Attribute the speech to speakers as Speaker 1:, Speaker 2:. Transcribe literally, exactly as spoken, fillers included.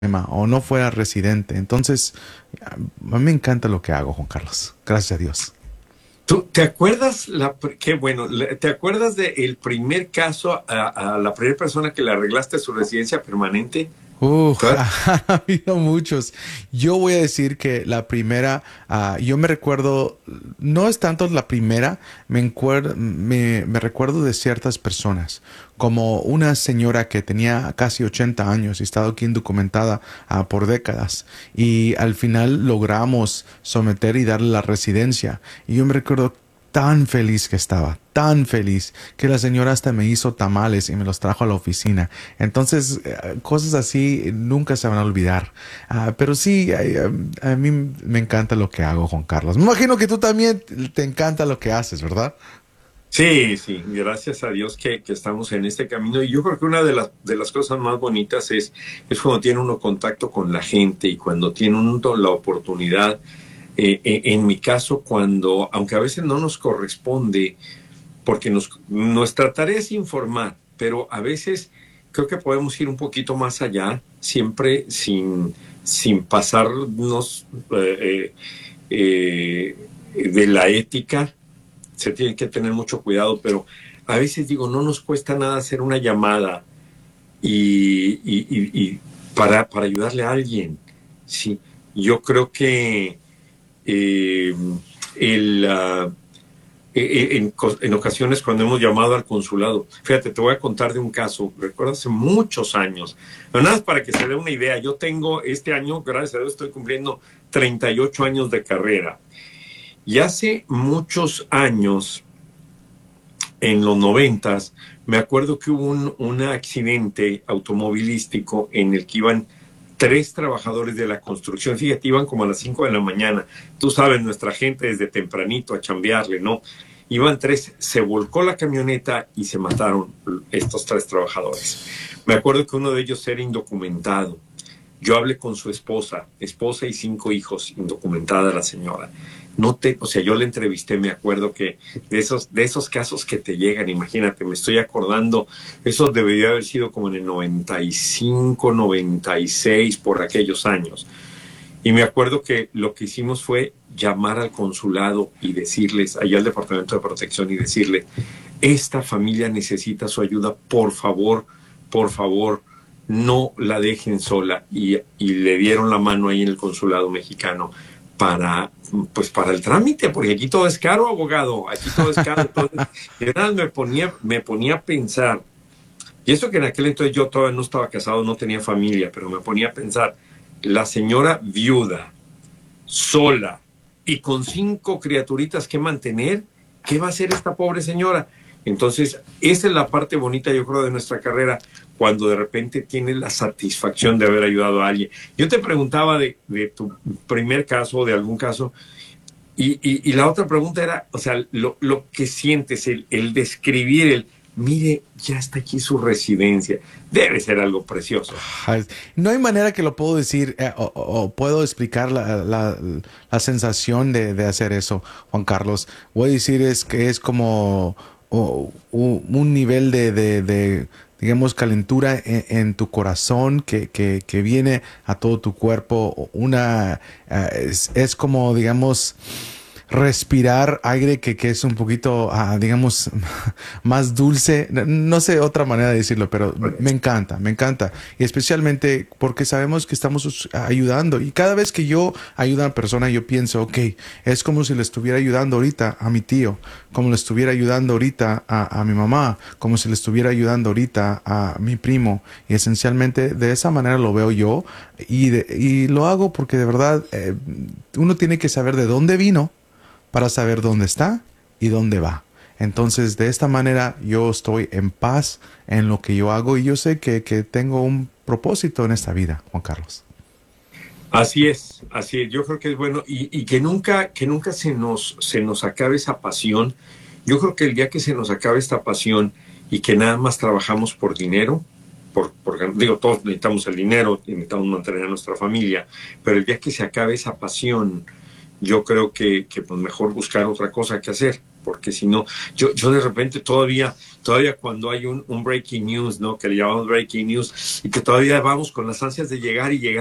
Speaker 1: o no fuera residente. Entonces, a mí me encanta lo que hago, Juan Carlos. Gracias a Dios.
Speaker 2: ¿Tú te acuerdas, la, qué bueno, te acuerdas del primer caso a, a la primera persona que le arreglaste su residencia permanente?
Speaker 1: Uh,
Speaker 2: ¿Tú-
Speaker 1: ha habido muchos. Yo voy a decir que la primera, ah, yo me recuerdo, no es tanto la primera, me, encuer- me, me recuerdo de ciertas personas, como una señora que tenía casi ochenta años y estado aquí indocumentada ah, por décadas, y al final logramos someter y darle la residencia. Y yo me recuerdo tan feliz que estaba, tan feliz, que la señora hasta me hizo tamales y me los trajo a la oficina. Entonces, eh, cosas así nunca se van a olvidar. Ah, pero sí, a, a mí me encanta lo que hago, Juan Carlos. Me imagino que tú también te encanta lo que haces, ¿verdad?
Speaker 2: Sí, sí, gracias a Dios que, que estamos en este camino. Y yo creo que una de las, de las cosas más bonitas es, es cuando tiene uno contacto con la gente y cuando tiene uno la oportunidad. Eh, eh, en mi caso, cuando, aunque a veces no nos corresponde, porque nos, nuestra tarea es informar, pero a veces creo que podemos ir un poquito más allá, siempre sin, sin pasarnos eh, eh, eh, de la ética. Se tiene que tener mucho cuidado, pero a veces digo, no nos cuesta nada hacer una llamada y, y, y, y para, para ayudarle a alguien. Sí, yo creo que eh, el... Uh, en, en, ocasiones cuando hemos llamado al consulado. Fíjate, te voy a contar de un caso, recuerdo hace muchos años, pero nada más para que se dé una idea. Yo tengo este año, gracias a Dios, estoy cumpliendo treinta y ocho años de carrera. Y hace muchos años, en los noventas, me acuerdo que hubo un, un accidente automovilístico en el que iban tres trabajadores de la construcción. Fíjate, iban como a las cinco de la mañana. Tú sabes, nuestra gente desde tempranito a chambearle, ¿no? Iban tres, se volcó la camioneta y se mataron estos tres trabajadores. Me acuerdo que uno de ellos era indocumentado. Yo hablé con su esposa, esposa y cinco hijos, indocumentada la señora. No te, o sea, yo le entrevisté, me acuerdo que de esos, de esos casos que te llegan, imagínate, me estoy acordando, eso debería haber sido como en el noventa y cinco, noventa y seis, por aquellos años. Y me acuerdo que lo que hicimos fue llamar al consulado y decirles, allá al Departamento de Protección, y decirle, esta familia necesita su ayuda, por favor, por favor, no la dejen sola. Y, y le dieron la mano ahí en el consulado mexicano para, pues para el trámite, porque aquí todo es caro, abogado, aquí todo es caro. Entonces, de verdad me ponía, me ponía a pensar, y eso que en aquel entonces yo todavía no estaba casado, no tenía familia, pero me ponía a pensar, la señora viuda, sola y con cinco criaturitas que mantener, ¿qué va a hacer esta pobre señora? Entonces, esa es la parte bonita, yo creo, de nuestra carrera, cuando de repente tienes la satisfacción de haber ayudado a alguien. Yo te preguntaba de, de tu primer caso o de algún caso, y, y, y la otra pregunta era, o sea, lo, lo que sientes, el, el describir, el, mire, ya está aquí su residencia, debe ser algo precioso.
Speaker 1: No hay manera que lo puedo decir eh, o, o, puedo explicar la, la, la sensación de, de, hacer eso, Juan Carlos. Voy a decir es que es como o, o, un nivel de, de, de digamos, calentura en, en tu corazón que, que, que, viene a todo tu cuerpo. Una uh, es, es como, digamos, respirar aire que, que es un poquito, uh, digamos, más dulce. No sé otra manera de decirlo, pero me encanta, me encanta. Y especialmente porque sabemos que estamos ayudando. Y cada vez que yo ayudo a una persona, yo pienso, ok, es como si le estuviera ayudando ahorita a mi tío, como le estuviera ayudando ahorita a, a mi mamá, como si le estuviera ayudando ahorita a mi primo. Y esencialmente de esa manera lo veo yo. Y, de, y lo hago porque de verdad eh, uno tiene que saber de dónde vino para saber dónde está y dónde va. Entonces, de esta manera yo estoy en paz en lo que yo hago y yo sé que, que tengo un propósito en esta vida, Juan Carlos.
Speaker 2: Así es, así es. Yo creo que es bueno y, y que nunca, que nunca se nos, se nos acabe esa pasión. Yo creo que el día que se nos acabe esta pasión y que nada más trabajamos por dinero, por, por, digo, todos necesitamos el dinero, necesitamos mantener a nuestra familia, pero el día que se acabe esa pasión, yo creo que, que pues mejor buscar otra cosa que hacer. porque si no, yo, yo de repente todavía, todavía cuando hay un, un breaking news, ¿no? Que le llamamos breaking news, y que todavía vamos con las ansias de llegar y llegar